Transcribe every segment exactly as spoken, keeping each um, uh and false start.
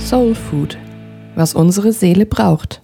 Soul Food, was unsere Seele braucht.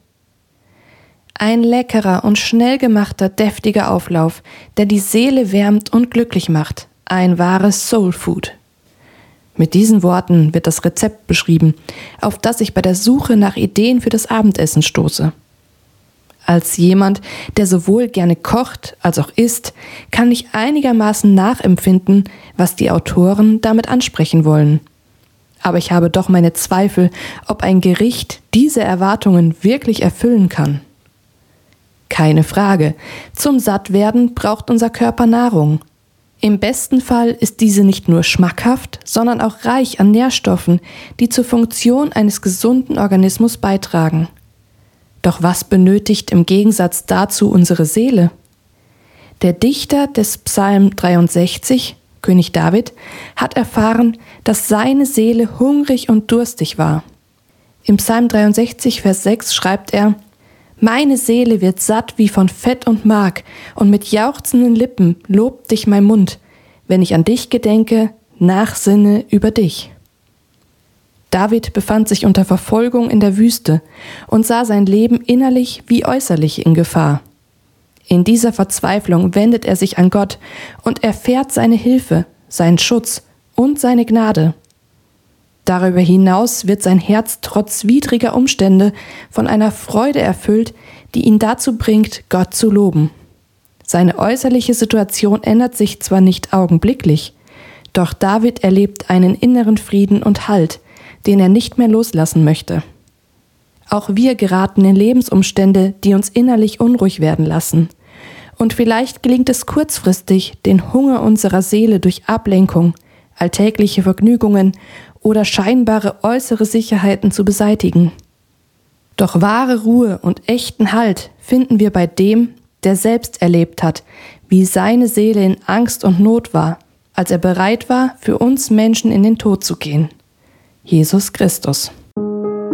Ein leckerer und schnell gemachter, deftiger Auflauf, der die Seele wärmt und glücklich macht. Ein wahres Soul Food. Mit diesen Worten wird das Rezept beschrieben, auf das ich bei der Suche nach Ideen für das Abendessen stoße. Als jemand, der sowohl gerne kocht als auch isst, kann ich einigermaßen nachempfinden, was die Autoren damit ansprechen wollen. Aber ich habe doch meine Zweifel, ob ein Gericht diese Erwartungen wirklich erfüllen kann. Keine Frage, zum Sattwerden braucht unser Körper Nahrung. Im besten Fall ist diese nicht nur schmackhaft, sondern auch reich an Nährstoffen, die zur Funktion eines gesunden Organismus beitragen. Doch was benötigt im Gegensatz dazu unsere Seele? Der Dichter des Psalm dreiundsechzig, König David, hat erfahren, dass seine Seele hungrig und durstig war. Im Psalm dreiundsechzig, Vers sechs schreibt er: Meine Seele wird satt wie von Fett und Mark, und mit jauchzenden Lippen lobt dich mein Mund, wenn ich an dich gedenke, nachsinne über dich. David befand sich unter Verfolgung in der Wüste und sah sein Leben innerlich wie äußerlich in Gefahr. In dieser Verzweiflung wendet er sich an Gott und erfährt seine Hilfe, seinen Schutz und seine Gnade. Darüber hinaus wird sein Herz trotz widriger Umstände von einer Freude erfüllt, die ihn dazu bringt, Gott zu loben. Seine äußerliche Situation ändert sich zwar nicht augenblicklich, doch David erlebt einen inneren Frieden und Halt, den er nicht mehr loslassen möchte. Auch wir geraten in Lebensumstände, die uns innerlich unruhig werden lassen. Und vielleicht gelingt es kurzfristig, den Hunger unserer Seele durch Ablenkung, alltägliche Vergnügungen oder scheinbare äußere Sicherheiten zu beseitigen. Doch wahre Ruhe und echten Halt finden wir bei dem, der selbst erlebt hat, wie seine Seele in Angst und Not war, als er bereit war, für uns Menschen in den Tod zu gehen. Jesus Christus.